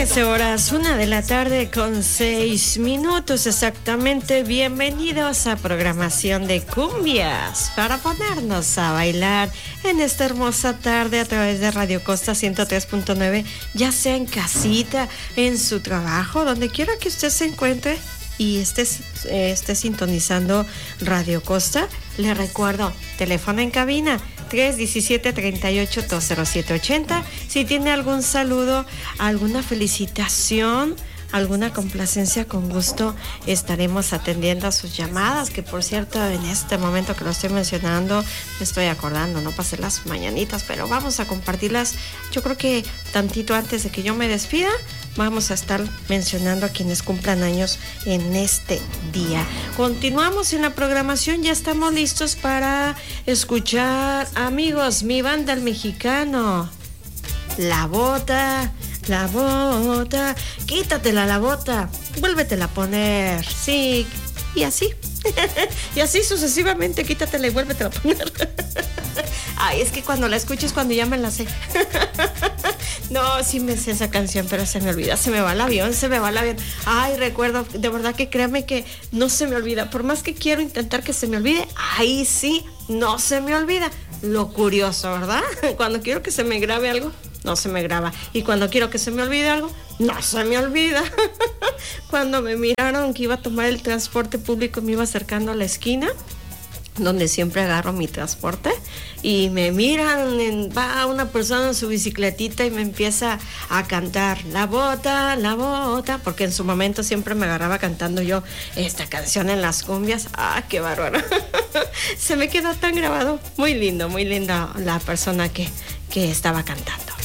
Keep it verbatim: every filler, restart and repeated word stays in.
trece horas, una de la tarde con seis minutos exactamente. Bienvenidos a programación de cumbias para ponernos a bailar en esta hermosa tarde a través de Radio Costa ciento tres punto nueve, ya sea en casita, en su trabajo, donde quiera que usted se encuentre y esté, eh, esté sintonizando Radio Costa. Le recuerdo, teléfono en cabina tres diecisiete, treinta y ocho, cero siete ochenta. Si tiene algún saludo, alguna felicitación, alguna complacencia, con gusto estaremos atendiendo a sus llamadas, que por cierto en este momento que lo estoy mencionando me estoy acordando, no pasé las mañanitas, pero vamos a compartirlas. Yo creo que tantito antes de que yo me despida vamos a estar mencionando a quienes cumplan años en este día. Continuamos en la programación, ya estamos listos para escuchar, amigos, mi banda El Mexicano, La Bota. La bota, quítatela la bota, vuélvetela a poner, sí, y así, y así sucesivamente, quítatela y vuélvetela a poner. Ay, es que cuando la escucho es cuando ya me la sé. No, sí me sé esa canción, pero se me olvida, se me va el avión, se me va el avión. Ay, recuerdo, de verdad que créame que no se me olvida, por más que quiero intentar que se me olvide, ahí sí, no se me olvida. Lo curioso, ¿verdad? Cuando quiero que se me grabe algo, no se me graba. Y cuando quiero que se me olvide algo, no se me olvida. Cuando me miraron que iba a tomar el transporte público, me iba acercando a la esquina donde siempre agarro mi transporte, y me miran, en, va una persona en su bicicletita y me empieza a cantar La Bota, La Bota, porque en su momento siempre me agarraba cantando yo esta canción en las cumbias. ¡Ah, qué bárbaro! Se me quedó tan grabado. Muy lindo, muy linda la persona que, que estaba cantando.